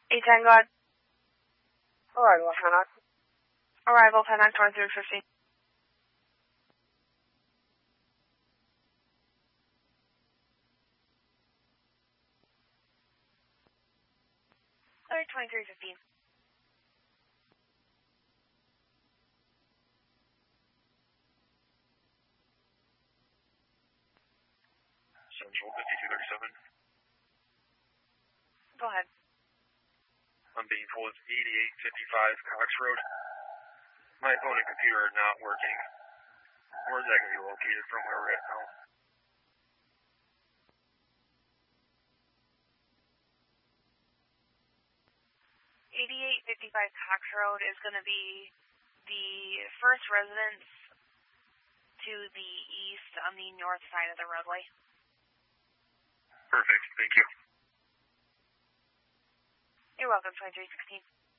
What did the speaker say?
A10, go ahead. Arrival, Hanock. Arrival, 10-9-23-15. Alright, 23-15. Central 5237. Go ahead. I'm being told it's 8855 Cox Road. My phone and computer are not working. Where's that going to be located from where we're at now? 8855 Cox Road is going to be the first residence to the east on the north side of the roadway. Perfect. Thank you. You're welcome, 2316.